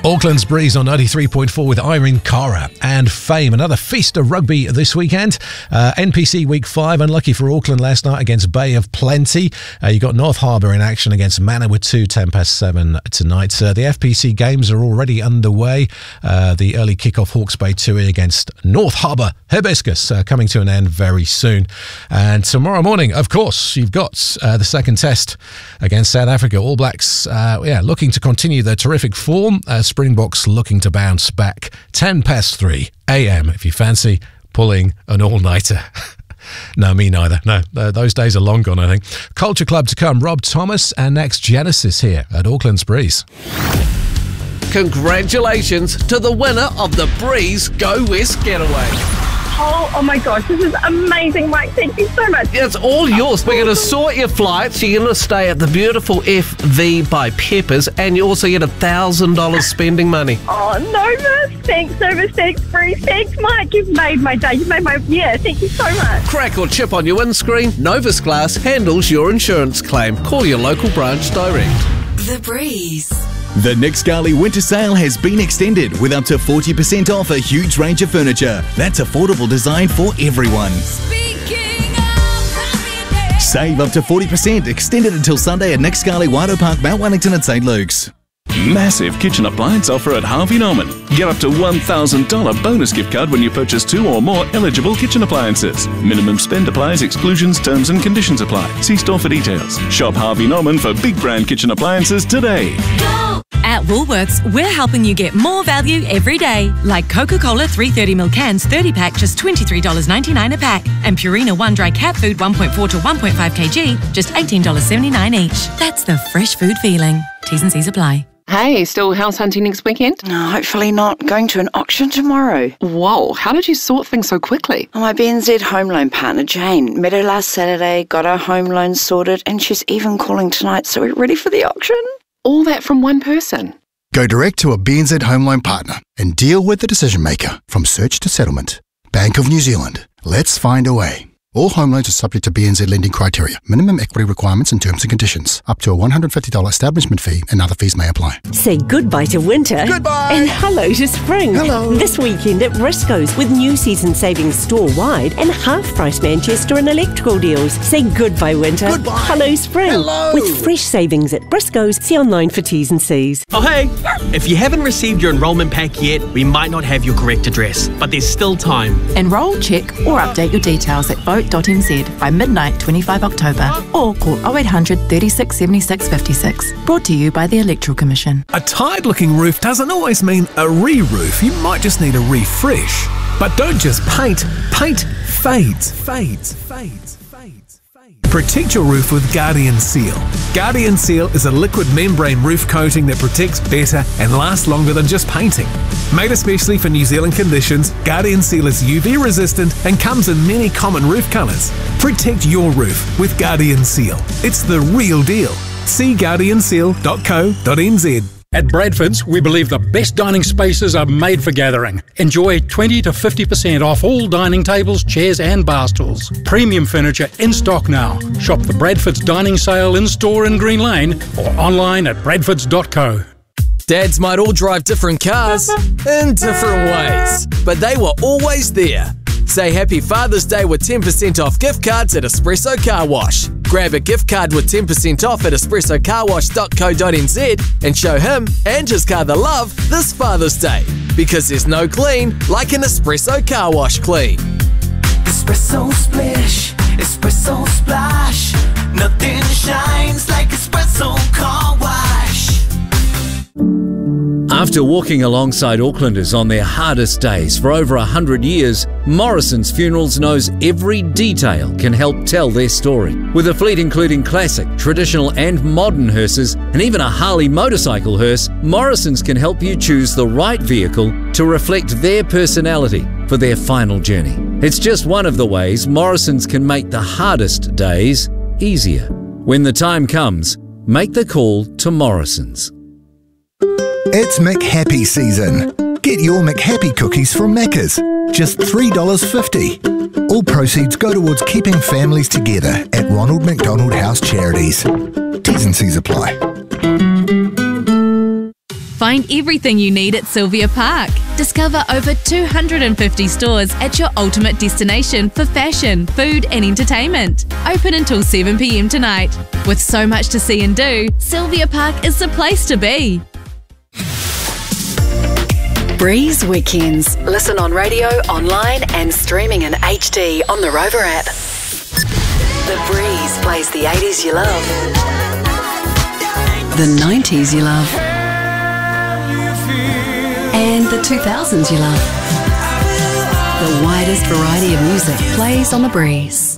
Auckland's Breeze on 93.4 with Irene Cara and Fame. Another feast of rugby this weekend. NPC Week 5, unlucky for Auckland last night against Bay of Plenty. You got North Harbour in action against Manawatu 7:10 tonight. The FPC games are already underway. The early kick-off Hawke's Bay Tui against North Harbour Hibiscus coming to an end very soon. And tomorrow morning, of course, you've got the second test against South Africa. All Blacks looking to continue their terrific form. Springboks looking to bounce back. 3:10 a.m. if you fancy pulling an all-nighter. No, me neither. No, those days are long gone, I think. Culture Club to come. Rob Thomas and Next Genesis here at Auckland's Breeze. Congratulations to the winner of the Breeze Go West Getaway. Oh my gosh, this is amazing, Mike. Thank you so much. It's all yours. We're going to sort your flights. You're going to stay at the beautiful FV by Peppers, and you also get $1,000 spending money. Oh, Nova. Thanks, Nova. Thanks, Breeze. Thanks, Mike. You've made my day. You've made my... Yeah, thank you so much. Crack or chip on your windscreen, Novus Glass handles your insurance claim. Call your local branch direct. The Breeze. The Nick Scali winter sale has been extended with up to 40% off a huge range of furniture. That's affordable design for everyone. Save up to 40%, extended until Sunday at Nick Scali, Waido Park, Mount Wellington and St. Luke's. Massive kitchen appliance offer at Harvey Norman. Get up to $1,000 bonus gift card when you purchase 2 or more eligible kitchen appliances. Minimum spend applies, exclusions, terms and conditions apply. See store for details. Shop Harvey Norman for big brand kitchen appliances today. At Woolworths, we're helping you get more value every day. Like Coca-Cola 330ml cans 30-pack, just $23.99 a pack. And Purina One Dry Cat Food 1.4 to 1.5 kg, just $18.79 each. That's the fresh food feeling. T's and C's apply. Hey, still house hunting next weekend? No, hopefully not. Going to an auction tomorrow. Whoa, how did you sort things so quickly? My BNZ home loan partner, Jane, met her last Saturday, got her home loan sorted, and she's even calling tonight, so we're ready for the auction. All that from one person? Go direct to a BNZ home loan partner and deal with the decision maker from search to settlement. Bank of New Zealand. Let's find a way. All home loans are subject to BNZ lending criteria, minimum equity requirements and terms and conditions. Up to a $150 establishment fee and other fees may apply. Say goodbye to winter. Goodbye! And hello to spring. Hello! This weekend at Briscoe's with new season savings store-wide and half-price Manchester and electrical deals. Say goodbye winter. Goodbye! Hello spring. Hello! With fresh savings at Briscoe's. See online for T's and C's. Oh hey! If you haven't received your enrolment pack yet, we might not have your correct address, but there's still time. Enrol, check or update your details at vote.nz by midnight 25 October or call 0800 36 76 56. Brought to you by the Electoral Commission. A tired-looking roof doesn't always mean a re-roof. You might just need a refresh. But don't just paint. Paint fades. Protect your roof with Guardian Seal. Guardian Seal is a liquid membrane roof coating that protects better and lasts longer than just painting. Made especially for New Zealand conditions, Guardian Seal is UV resistant and comes in many common roof colours. Protect your roof with Guardian Seal. It's the real deal. See guardianseal.co.nz. At Bradford's, we believe the best dining spaces are made for gathering. Enjoy 20 to 50% off all dining tables, chairs and bar stools. Premium furniture in stock now. Shop the Bradford's Dining Sale in-store in Green Lane or online at bradfords.co. Dads might all drive different cars in different ways, but they were always there. Say Happy Father's Day with 10% off gift cards at Espresso Car Wash. Grab a gift card with 10% off at espressocarwash.co.nz and show him and his car the love this Father's Day. Because there's no clean like an Espresso Car Wash clean. Espresso splish, espresso splash. Nothing shines like Espresso Car Wash. After walking alongside Aucklanders on their hardest days for over 100 years, Morrison's Funerals knows every detail can help tell their story. With a fleet including classic, traditional and modern hearses, and even a Harley motorcycle hearse, Morrison's can help you choose the right vehicle to reflect their personality for their final journey. It's just one of the ways Morrison's can make the hardest days easier. When the time comes, make the call to Morrison's. It's McHappy season. Get your McHappy cookies from Macca's. Just $3.50. All proceeds go towards keeping families together at Ronald McDonald House Charities. T's and C's apply. Find everything you need at Sylvia Park. Discover over 250 stores at your ultimate destination for fashion, food and entertainment. Open until 7 p.m. tonight. With so much to see and do, Sylvia Park is the place to be. Breeze Weekends. Listen on radio, online and streaming in HD on the Rover app. The Breeze plays the 80s you love, the 90s you love, and the 2000s you love. The widest variety of music plays on the Breeze.